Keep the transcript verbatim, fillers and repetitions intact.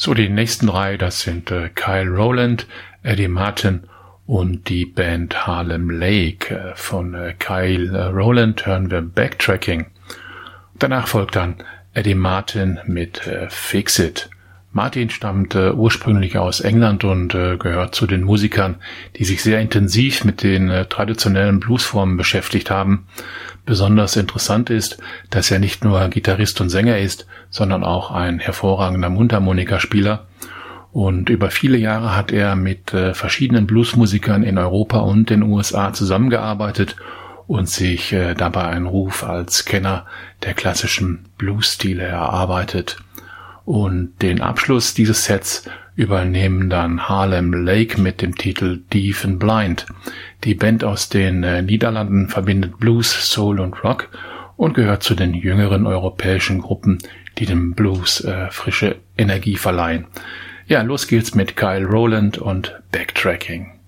So, die nächsten drei, das sind äh, Kyle Rowland, Eddie Martin und die Band Harlem Lake. Äh, von äh, Kyle äh, Rowland hören wir Backtracking. Danach folgt dann Eddie Martin mit äh, Fix It. Martin stammt äh, ursprünglich aus England und äh, gehört zu den Musikern, die sich sehr intensiv mit den äh, traditionellen Bluesformen beschäftigt haben. Besonders interessant ist, dass er nicht nur Gitarrist und Sänger ist, sondern auch ein hervorragender Mundharmonikaspieler. Und über viele Jahre hat er mit äh, verschiedenen Bluesmusikern in Europa und den U S A zusammengearbeitet und sich äh, dabei einen Ruf als Kenner der klassischen Bluesstile erarbeitet. Und den Abschluss dieses Sets übernehmen dann Harlem Lake mit dem Titel Deaf and Blind. Die Band aus den äh, Niederlanden verbindet Blues, Soul und Rock und gehört zu den jüngeren europäischen Gruppen, die dem Blues äh, frische Energie verleihen. Ja, los geht's mit Kyle Rowland und Backtracking.